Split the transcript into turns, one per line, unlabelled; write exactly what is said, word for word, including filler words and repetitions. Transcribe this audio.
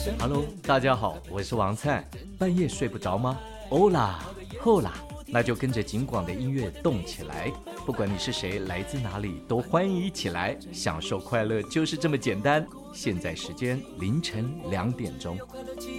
Hello， 大家好，我是王灿。半夜睡不着吗？欧啦，后啦，那就跟着警广的音乐动起来。不管你是谁，来自哪里，都欢迎一起来享受快乐，就是这么简单。现在时间凌晨两点钟。